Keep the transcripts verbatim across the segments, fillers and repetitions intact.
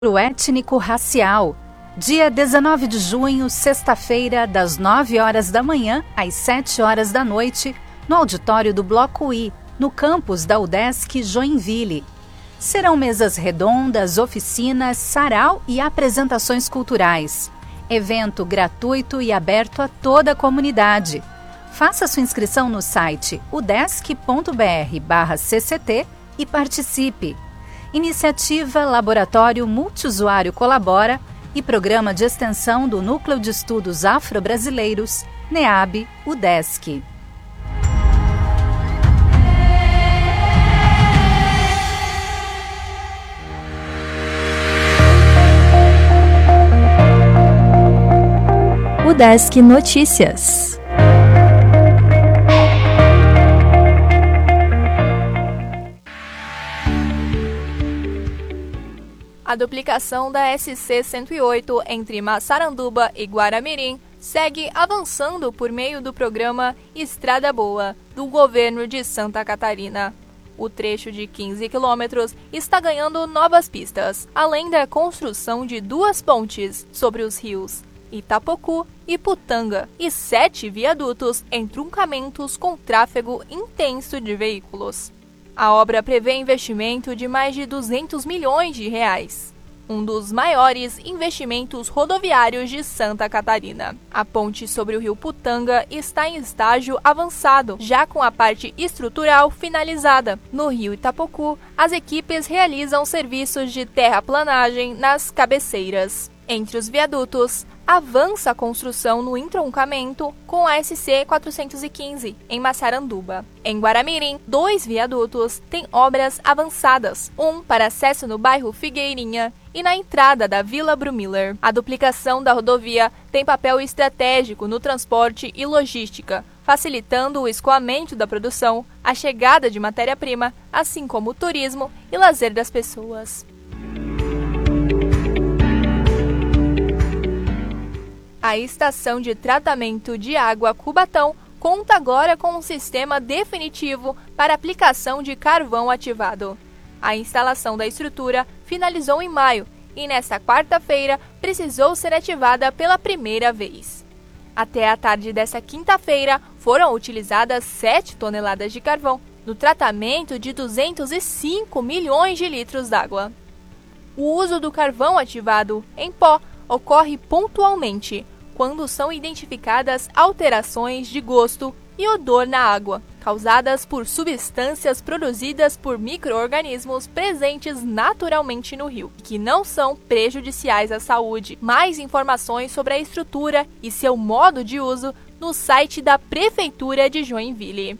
étnico-racial, dia dezenove de junho, sexta-feira, das nove horas da manhã às sete horas da noite, no auditório do Bloco I, no campus da UDESC Joinville. Serão mesas redondas, oficinas, sarau e apresentações culturais. Evento gratuito e aberto a toda a comunidade. Faça sua inscrição no site udesc ponto br barra cct e participe. Iniciativa Laboratório Multiusuário Colabora e Programa de Extensão do Núcleo de Estudos Afro-Brasileiros, NEAB, UDESC. UDESC Notícias. A duplicação da S C cento e oito entre Massaranduba e Guaramirim segue avançando por meio do programa Estrada Boa, do governo de Santa Catarina. O trecho de quinze quilômetros está ganhando novas pistas, além da construção de duas pontes sobre os rios Itapocu e Putanga e sete viadutos em truncamentos com tráfego intenso de veículos. A obra prevê investimento de mais de duzentos milhões de reais, um dos maiores investimentos rodoviários de Santa Catarina. A ponte sobre o rio Putanga está em estágio avançado, já com a parte estrutural finalizada. No rio Itapocu, as equipes realizam serviços de terraplanagem nas cabeceiras. Entre os viadutos, avança a construção no entroncamento com a S C quatrocentos e quinze, em Massaranduba. Em Guaramirim, dois viadutos têm obras avançadas, um para acesso no bairro Figueirinha e na entrada da Vila Brumiller. A duplicação da rodovia tem papel estratégico no transporte e logística, facilitando o escoamento da produção, a chegada de matéria-prima, assim como o turismo e lazer das pessoas. A estação de tratamento de água Cubatão conta agora com um sistema definitivo para aplicação de carvão ativado. A instalação da estrutura finalizou em maio e, nesta quarta-feira, precisou ser ativada pela primeira vez. Até a tarde desta quinta-feira, foram utilizadas sete toneladas de carvão no tratamento de duzentos e cinco milhões de litros d'água. O uso do carvão ativado em pó ocorre pontualmente, quando são identificadas alterações de gosto e odor na água, causadas por substâncias produzidas por micro-organismos presentes naturalmente no rio, que não são prejudiciais à saúde. Mais informações sobre a estrutura e seu modo de uso no site da Prefeitura de Joinville.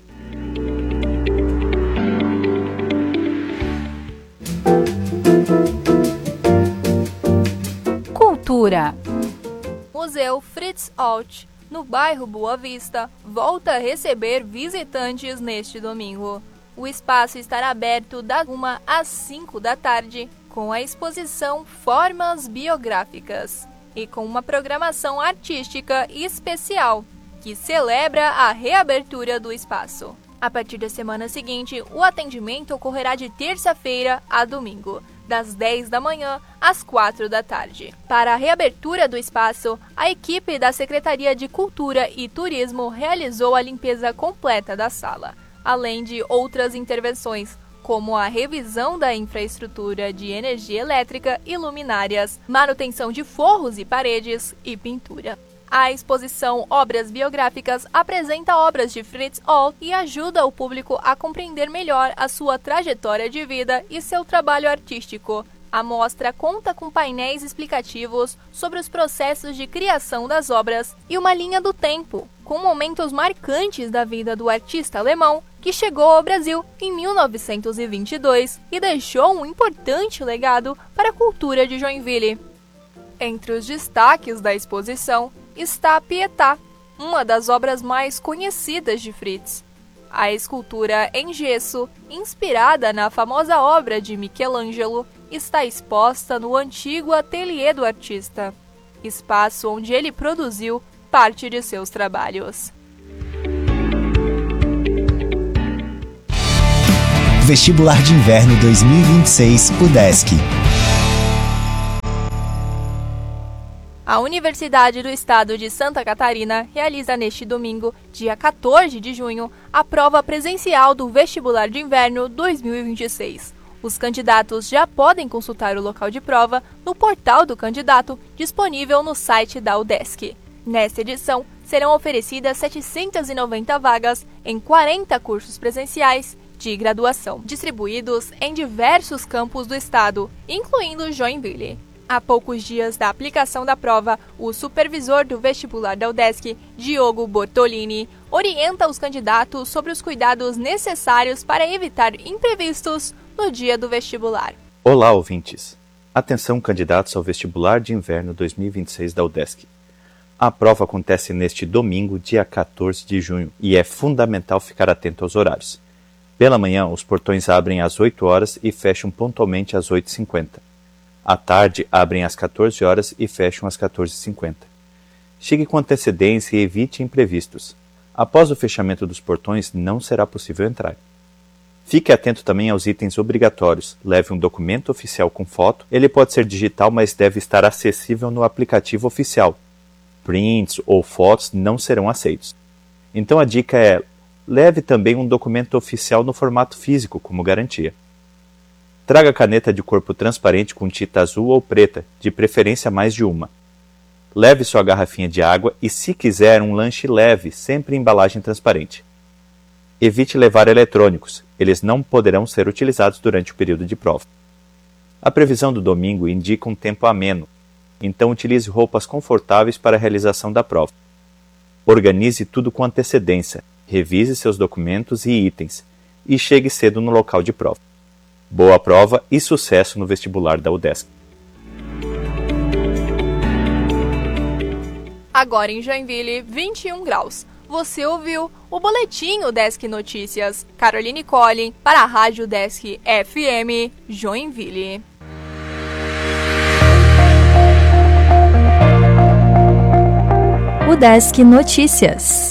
Cultura. Museu Fritz Alt, no bairro Boa Vista, volta a receber visitantes neste domingo. O espaço estará aberto da uma às cinco da tarde, com a exposição Formas Biográficas e com uma programação artística especial, que celebra a reabertura do espaço. A partir da semana seguinte, o atendimento ocorrerá de terça-feira a domingo, das dez da manhã às quatro da tarde. Para a reabertura do espaço, a equipe da Secretaria de Cultura e Turismo realizou a limpeza completa da sala, além de outras intervenções, como a revisão da infraestrutura de energia elétrica e luminárias, manutenção de forros e paredes e pintura. A exposição Obras Biográficas apresenta obras de Fritz Alt e ajuda o público a compreender melhor a sua trajetória de vida e seu trabalho artístico. A mostra conta com painéis explicativos sobre os processos de criação das obras e uma linha do tempo, com momentos marcantes da vida do artista alemão que chegou ao Brasil em mil novecentos e vinte e dois e deixou um importante legado para a cultura de Joinville. Entre os destaques da exposição está a Pietà, uma das obras mais conhecidas de Fritz. A escultura em gesso, inspirada na famosa obra de Michelangelo, está exposta no antigo ateliê do artista, espaço onde ele produziu parte de seus trabalhos. Vestibular de Inverno dois mil e vinte e seis, UDESC. A Universidade do Estado de Santa Catarina realiza neste domingo, dia quatorze de junho, a prova presencial do Vestibular de Inverno dois mil e vinte e seis. Os candidatos já podem consultar o local de prova no portal do candidato, disponível no site da UDESC. Nesta edição, serão oferecidas setecentas e noventa vagas em quarenta cursos presenciais de graduação, distribuídos em diversos campos do estado, incluindo Joinville. Há poucos dias da aplicação da prova, o supervisor do vestibular da UDESC, Diogo Bortolini, orienta os candidatos sobre os cuidados necessários para evitar imprevistos no dia do vestibular. Olá, ouvintes! Atenção, candidatos ao vestibular de inverno dois mil e vinte e seis da UDESC. A prova acontece neste domingo, dia quatorze de junho, e é fundamental ficar atento aos horários. Pela manhã, os portões abrem às oito horas e fecham pontualmente às oito e cinquenta. À tarde, abrem às quatorze horas e fecham às quatorze e cinquenta. Chegue com antecedência e evite imprevistos. Após o fechamento dos portões, não será possível entrar. Fique atento também aos itens obrigatórios. Leve um documento oficial com foto. Ele pode ser digital, mas deve estar acessível no aplicativo oficial. Prints ou fotos não serão aceitos. Então a dica é: leve também um documento oficial no formato físico, como garantia. Traga caneta de corpo transparente com tinta azul ou preta, de preferência mais de uma. Leve sua garrafinha de água e, se quiser, um lanche leve, sempre em embalagem transparente. Evite levar eletrônicos, eles não poderão ser utilizados durante o período de prova. A previsão do domingo indica um tempo ameno, então utilize roupas confortáveis para a realização da prova. Organize tudo com antecedência, revise seus documentos e itens, e chegue cedo no local de prova. Boa prova e sucesso no vestibular da UDESC. Agora em Joinville, vinte e um graus. Você ouviu o Boletim UDESC Notícias. Caroline Collin, para a Rádio UDESC F M, Joinville. UDESC Notícias.